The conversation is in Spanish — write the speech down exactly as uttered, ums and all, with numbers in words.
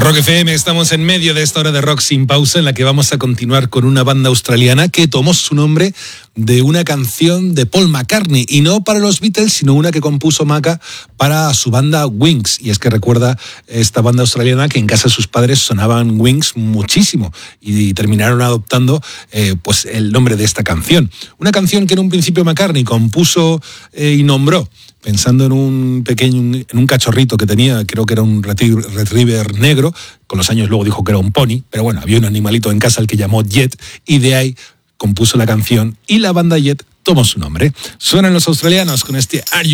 Rock F M, estamos en medio de esta hora de rock sin pausa en la que vamos a continuar con una banda australiana que tomó su nombre de una canción de Paul McCartney, y no para los Beatles, sino una que compuso Maca para su banda Wings. Y es que recuerda esta banda australiana que en casa de sus padres sonaban Wings muchísimo y terminaron adoptando eh, pues el nombre de esta canción. Una canción que en un principio McCartney compuso eh, y nombró pensando en un pequeño, en un cachorrito que tenía, creo que era un retriever negro, con los años luego dijo que era un pony, pero bueno, había un animalito en casa al que llamó Jet, y de ahí compuso la canción, y la banda Jet tomó su nombre. Suenan los australianos con este Are You